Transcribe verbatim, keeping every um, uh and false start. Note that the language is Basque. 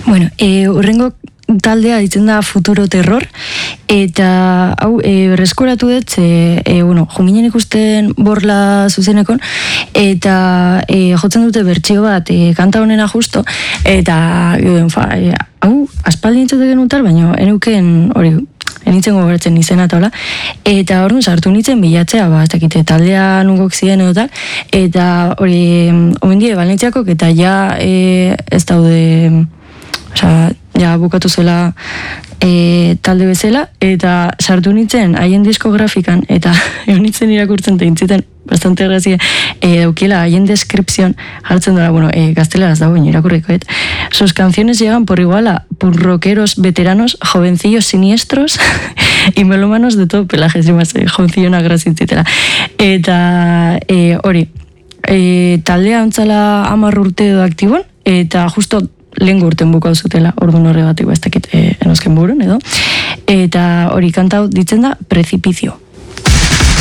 Bueno, e, urrengo taldea ditzen da Futuro Terror, eta hau e, berreskuratu dut, e, e, bueno, juminen ikusten borla zuzenekon, eta e, jotzen dute bertsio bat e, kanta honena justo, eta e, fa, e, hau aspaldi entzute genutar, baina enuken hori enitzen gogoratzen izena eta hola, eta hori sartu nintzen bilatzea, ba, ez dakite, taldea nungok ziren edo tal, eta hori, omen die, Valentziakok, eta ja e, ez daude, osea, ja bukatu zela e, talde bezala, eta sartu nintzen haien diskografikan, eta egon nintzen irakurtzen teintziten, bastante grazia, e, daukila haien deskripzion hartzen dara, bueno, e, gazteleraz dago irakurriko, et. Sus canciones llegan por igual a rockeros veteranos, jovencillos siniestros y melómanos de todo pelaje, zimaz, e, jovencillona grazintzitela. Eta e, hori, e, taldea ontzala hamar urte edo aktibon, eta justo lehen urten bukau zutela, orduan horregatik, ez dakit, e, enosken burun, edo. Eta hori kantau ditzen da Precipicio.